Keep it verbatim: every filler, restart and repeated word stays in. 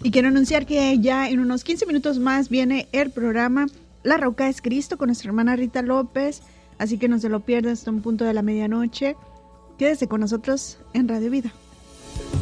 Y quiero anunciar que ya en unos quince minutos más viene el programa La Roca es Cristo con nuestra hermana Rita López, así que no se lo pierdas hasta un punto de la medianoche. Quédese con nosotros en Radio Vida.